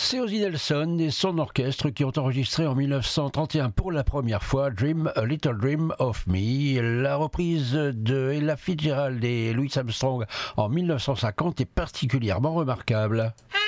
C'est Ozzy Nelson et son orchestre qui ont enregistré en 1931 pour la première fois Dream, A Little Dream of Me. La reprise de Ella Fitzgerald et Louis Armstrong en 1950 est particulièrement remarquable.